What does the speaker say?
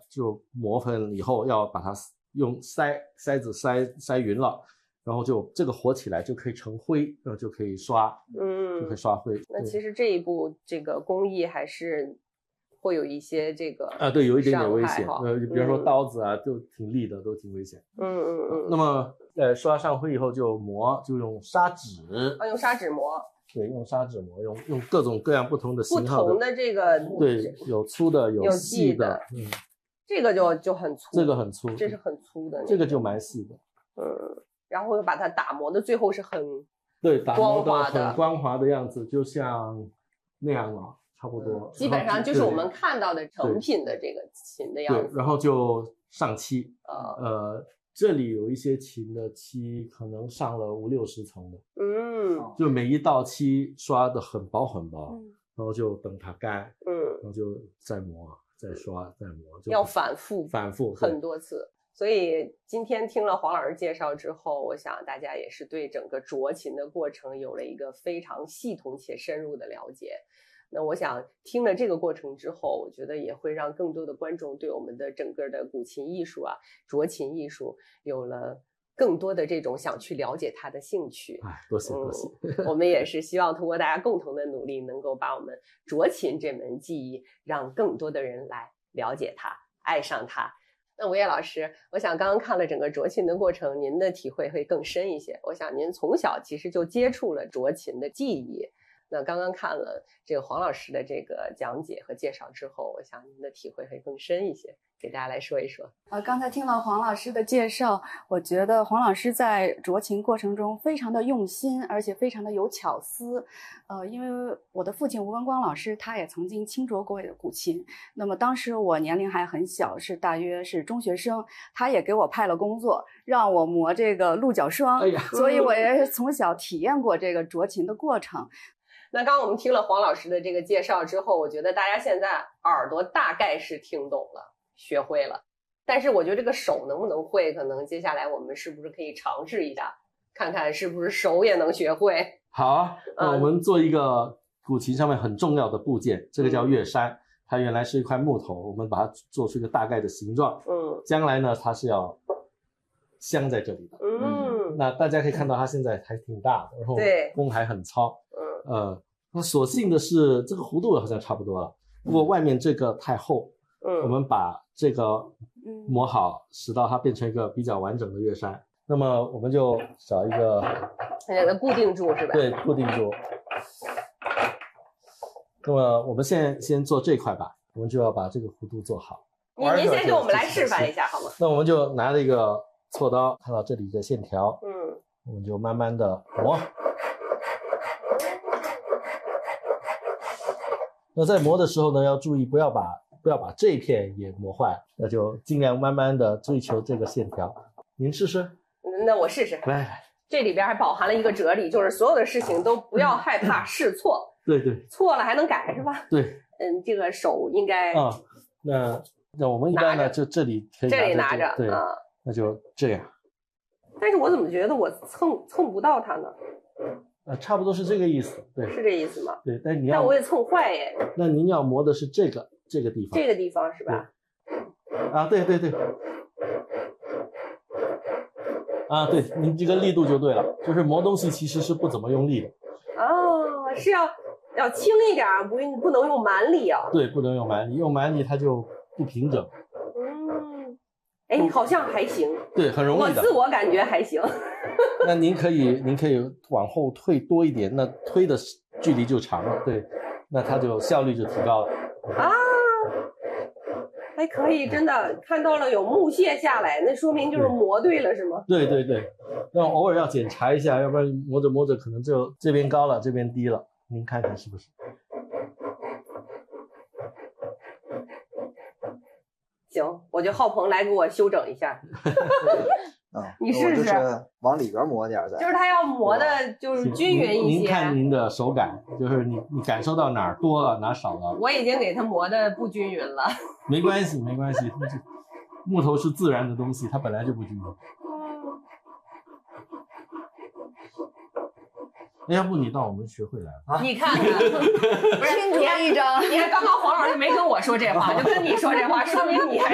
就磨粉以后要把它用筛子筛匀了，然后就这个和起来就可以成灰，然后就可以刷，就可以刷灰。 那其实这一步这个工艺还是会有一些这个对，有一点点危险。比如说刀子啊，就挺利的，都挺危险。那么刷上灰以后就磨，就用砂纸。 用砂纸磨。 对，用砂纸磨，用各种各样不同的型号不同的这个。 对，有粗的，有细的。 这个就很粗。这个很粗，这是很粗的。 这个就蛮细的。 然后又把它打磨的最后是很打磨的很光滑的样子，就像那样了，差不多。 基本上就是我们看到的成品的这个琴的样子。 对，然后就上漆。这里有一些琴的漆可能上了50-60层的。就每一道漆刷的很薄很薄，然后就等它干。然后就再磨，再刷，再磨， 要反复很多次。所以今天听了黄老师介绍之后，我想大家也是对整个琢琴的过程有了一个非常系统且深入的了解。那我想听了这个过程之后，我觉得也会让更多的观众对我们的整个的古琴艺术琢琴艺术有了更多的这种想去了解它的兴趣。 多谢多谢。 我们也是希望通过大家共同的努力，能够把我们琢琴这门技艺让更多的人来了解它，爱上它。那吴烨老师，我想刚刚看了整个琢琴的过程，您的体会会更深一些。我想您从小其实就接触了琢琴的技艺，那刚刚看了这个黄老师的这个讲解和介绍之后，我想您的体会会更深一些，给大家来说一说。 刚才听了黄老师的介绍，我觉得黄老师在琢琴过程中非常的用心，而且非常的有巧思。因为我的父亲吴文光老师，他也曾经轻琢过古琴。那么当时我年龄还很小，大约是中学生，他也给我派了工作，让我磨这个鹿角霜。所以我也是从小体验过这个琢琴的过程。 那刚刚我们听了黄老师的这个介绍之后，我觉得大家现在耳朵大概是听懂了，学会了，但是我觉得这个手能不能会，可能接下来我们是不是可以尝试一下，看看是不是手也能学会。 好啊，我们做一个古琴上面很重要的部件，这个叫乐山。它原来是一块木头，我们把它做出一个大概的形状。将来呢，它是要镶在这里的。那大家可以看到它现在还挺大的，然后弓还很糙。那所幸的是这个弧度好像差不多了，不过外面这个太厚。我们把这个磨好，使到它变成一个比较完整的乐山。那么我们就找一个给它固定住，是吧？ 对，固定住。那么我们先做这块吧，我们就要把这个弧度做好。 您先给我们来示范一下好吗？ 那我们就拿了一个锉刀，看到这里一个线条，我们就慢慢的磨。那在磨的时候呢，要注意不要把这一片也磨坏，那就尽量慢慢的追求这个线条。您试试？ 那我试试。来，这里边还饱含了一个哲理，就是所有的事情都不要害怕试错。 对对， 错了还能改是吧？ 对。 这个手应该那我们一般呢就这里可以拿着， 对，那就这样。 但是我怎么觉得我蹭不到它呢？ 差不多是这个意思，对， 是这意思吗？ 对，但我也蹭坏耶。 那您要磨的是这个地方， 这个地方是吧？ 对对对。对，您这个力度就对了，就是磨东西其实是不怎么用力的。 是要轻一点，不能用蛮力啊。 对，不能用蛮力，用蛮力它就不平整。 好像还行。 对，很容易的。 我自我感觉还行。 那您可以往后退多一点，那推的距离就长了，对，那它就效率就提高了。 还可以，真的看到了有木屑下来，那说明就是磨对了，是吗？ 对对对，那偶尔要检查一下，要不然磨着磨着可能就这边高了，这边低了，您看看是不是？ 行，我就浩鹏来给我修整一下。你试试， 往里边磨点， 就是它要磨的就是均匀一些。 您看您的手感，就是你感受到哪儿多了哪儿少了。 我已经给它磨的不均匀了。 没关系没关系，木头是自然的东西，它本来就不均匀。要不你到我们学会来了，你看看，不是你看一张，你看刚刚黄老师没跟我说这话，就跟你说这话，说明你还。